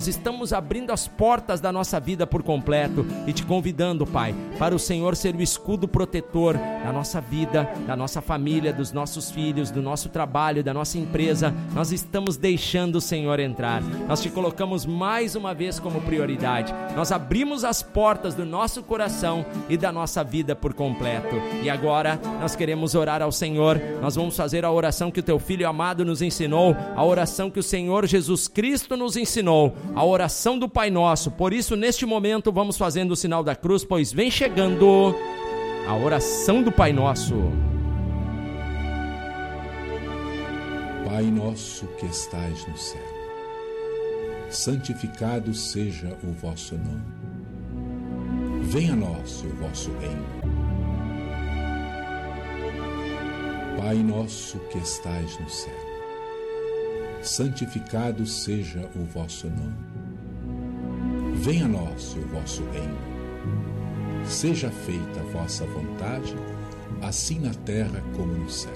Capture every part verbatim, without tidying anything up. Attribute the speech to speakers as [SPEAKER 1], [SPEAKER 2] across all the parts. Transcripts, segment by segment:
[SPEAKER 1] estamos abrindo as portas da nossa vida por completo e te convidando, Pai, para o Senhor ser o escudo protetor da nossa vida, da nossa família, dos nossos filhos, do nosso trabalho, da nossa empresa. Nós estamos deixando o Senhor entrar. Nós te colocamos mais uma vez como prioridade. Nós abrimos as portas do nosso coração e da nossa vida por completo. E agora nós queremos orar ao Senhor. Nós vamos fazer a oração que o teu Filho amado nos ensinou, a oração que o Senhor Jesus Cristo nos ensinou, a oração do Pai Nosso. Por isso, neste momento, vamos fazendo o sinal da cruz, pois vem chegando a oração do Pai Nosso.
[SPEAKER 2] Pai nosso que estais no céu, santificado seja o vosso nome. Venha a nós o vosso reino. Pai nosso que estais no céu, santificado seja o vosso nome. Venha a nós o vosso reino. Seja feita a vossa vontade, assim na terra como no céu.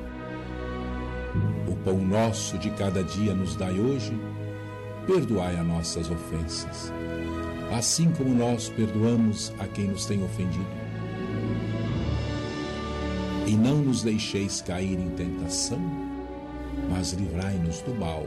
[SPEAKER 2] O pão nosso de cada dia nos dai hoje. Perdoai as nossas ofensas, assim como nós perdoamos a quem nos tem ofendido. E não nos deixeis cair em tentação, mas livrai-nos do mal.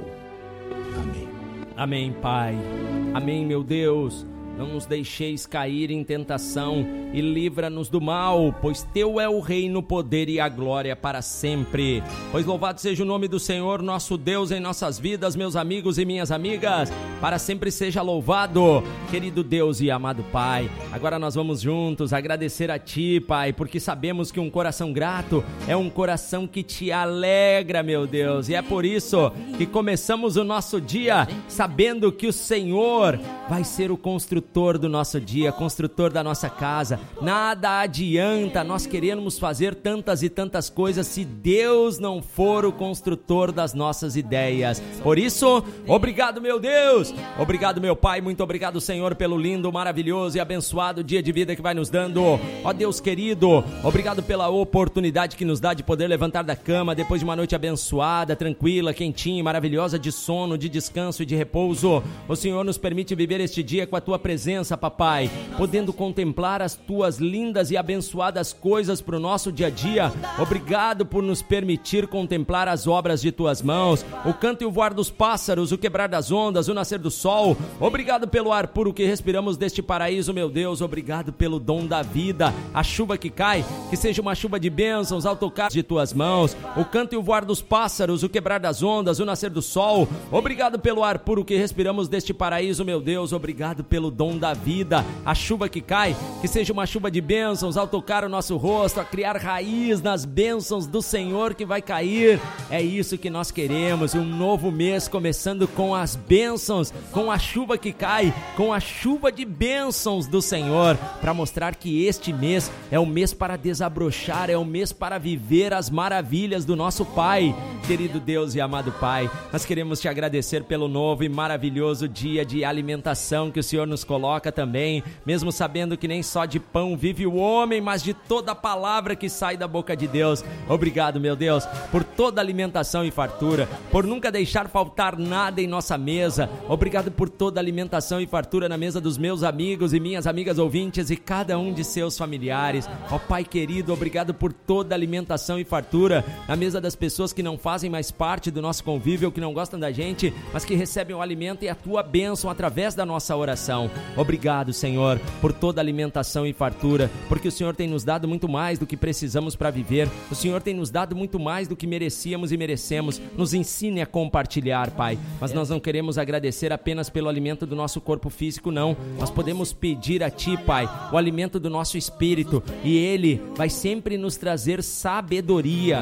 [SPEAKER 2] Amém.
[SPEAKER 1] Amém, Pai. Amém, meu Deus. Não nos deixeis cair em tentação e livra-nos do mal, pois teu é o reino, o poder e a glória para sempre. Pois louvado seja o nome do Senhor, nosso Deus, em nossas vidas, meus amigos e minhas amigas. Para sempre seja louvado, querido Deus e amado Pai. Agora nós vamos juntos agradecer a Ti, Pai, porque sabemos que um coração grato é um coração que te alegra, meu Deus. E é por isso que começamos o nosso dia sabendo que o Senhor vai ser o construtor do nosso dia, construtor da nossa casa. Nada adianta nós queremos fazer tantas e tantas coisas se Deus não for o construtor das nossas ideias. Por isso, obrigado, meu Deus, obrigado, meu Pai, muito obrigado, Senhor, pelo lindo, maravilhoso e abençoado dia de vida que vai nos dando. Ó Deus querido, obrigado pela oportunidade que nos dá de poder levantar da cama depois de uma noite abençoada, tranquila, quentinha, maravilhosa, de sono, de descanso e de repouso. O Senhor nos permite viver este dia com a Tua presença, Papai, podendo contemplar as Tuas lindas e abençoadas coisas para o nosso dia a dia. Obrigado por nos permitir contemplar as obras de Tuas mãos, o canto e o voar dos pássaros, o quebrar das ondas, o nascer do sol. Obrigado pelo ar puro que respiramos deste paraíso, meu Deus. Obrigado pelo dom da vida, a chuva que cai, que seja uma chuva de bênçãos ao tocar de Tuas mãos, o canto e o voar dos pássaros, o quebrar das ondas, o nascer do sol. Obrigado pelo ar puro que respiramos deste paraíso, meu Deus. Obrigado pelo dom da vida, a chuva que cai, que seja uma chuva de bênçãos ao tocar o nosso rosto, a criar raiz nas bênçãos do Senhor que vai cair. É isso que nós queremos, um novo mês começando com as bênçãos, com a chuva que cai, com a chuva de bênçãos do Senhor, para mostrar que este mês é o mês para desabrochar, é o mês para viver as maravilhas do nosso Pai. Querido Deus e amado Pai, nós queremos te agradecer pelo novo e maravilhoso dia de alimentação que o Senhor nos coloca também, mesmo sabendo que nem só de pão vive o homem, mas de toda a palavra que sai da boca de Deus. Obrigado, meu Deus, por toda a alimentação e fartura, por nunca deixar faltar nada em nossa mesa. Obrigado por toda a alimentação e fartura na mesa dos meus amigos e minhas amigas ouvintes e cada um de seus familiares. Ó Pai querido, obrigado por toda a alimentação e fartura na mesa das pessoas que não fazem mais parte do nosso convívio, que não gostam da gente, mas que recebem o alimento e a Tua bênção através da nossa oração. Obrigado, Senhor, por toda a alimentação e fartura, porque o Senhor tem nos dado muito mais do que precisamos para viver. O Senhor tem nos dado muito mais do que merecíamos e merecemos. Nos ensine a compartilhar, Pai. Mas nós não queremos agradecer apenas pelo alimento do nosso corpo físico, não. Nós podemos pedir a Ti, Pai, o alimento do nosso espírito, e Ele vai sempre nos trazer sabedoria.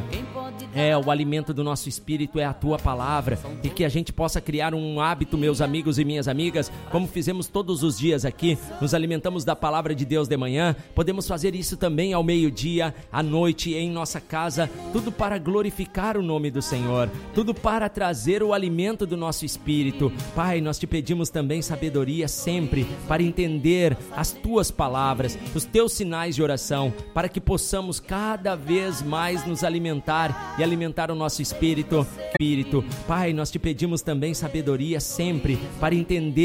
[SPEAKER 1] É, o alimento do nosso espírito é a Tua palavra, e que a gente possa criar um hábito, meus amigos e minhas amigas, como fizemos todos os dias aqui, nos alimentamos da palavra de Deus de manhã, podemos fazer isso também ao meio-dia, à noite, em nossa casa, tudo para glorificar o nome do Senhor, tudo para trazer o alimento do nosso espírito. Pai, nós te pedimos também sabedoria sempre para entender as Tuas palavras, os Teus sinais de oração, para que possamos cada vez mais nos alimentar e alimentar o nosso espírito. Espírito. Pai, nós te pedimos também sabedoria sempre para entender